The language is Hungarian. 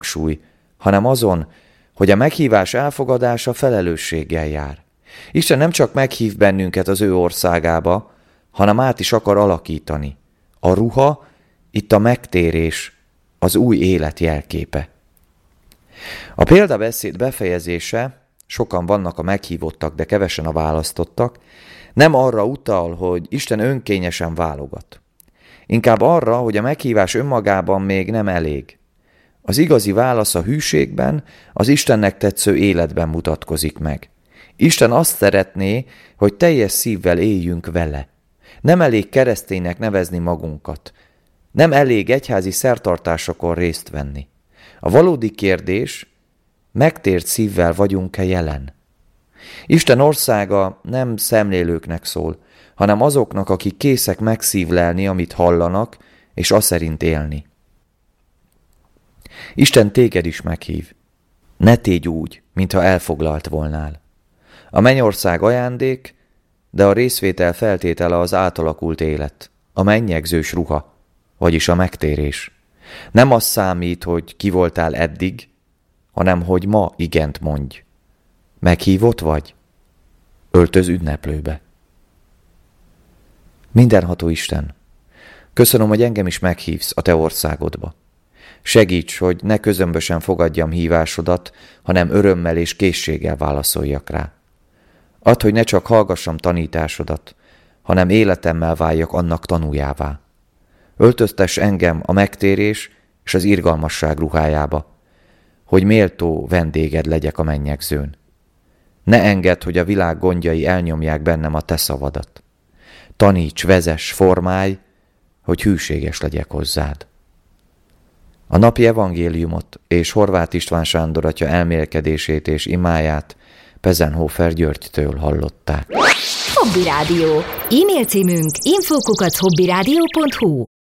hangsúly, hanem azon, hogy a meghívás elfogadása felelősséggel jár. Isten nem csak meghív bennünket az ő országába, hanem át is akar alakítani. A ruha itt a megtérés, az új élet jelképe. A példabeszéd befejezése, sokan vannak a meghívottak, de kevesen a választottak, nem arra utal, hogy Isten önkényesen válogat. Inkább arra, hogy a meghívás önmagában még nem elég. Az igazi válasz a hűségben, az Istennek tetsző életben mutatkozik meg. Isten azt szeretné, hogy teljes szívvel éljünk vele. Nem elég kereszténynek nevezni magunkat. Nem elég egyházi szertartásokon részt venni. A valódi kérdés, megtért szívvel vagyunk-e jelen? Isten országa nem szemlélőknek szól, hanem azoknak, akik készek megszívlelni, amit hallanak, és azt szerint élni. Isten téged is meghív. Ne tégy úgy, mintha elfoglalt volnál. A mennyország ajándék, de a részvétel feltétele az átalakult élet, a mennyegzős ruha, vagyis a megtérés. Nem az számít, hogy ki voltál eddig, hanem hogy ma igent mondj. Meghívott vagy? Öltöz ünneplőbe. Mindenható Isten, köszönöm, hogy engem is meghívsz a te országodba. Segíts, hogy ne közömbösen fogadjam hívásodat, hanem örömmel és készséggel válaszoljak rá. Add, hogy ne csak hallgassam tanításodat, hanem életemmel váljak annak tanuljává. Öltöztess engem a megtérés és az irgalmasság ruhájába, hogy méltó vendéged legyek a mennyegzőn. Ne engedd, hogy a világ gondjai elnyomják bennem a te szavadat. Taníts, vezess, formálj, hogy hűséges legyek hozzád. A napi evangéliumot és Horváth István Sándor atya elmélkedését és imáját Pezenhofer Györgytől hallották. Hobby Rádió. E-mail címünk info@hobbyradio.hu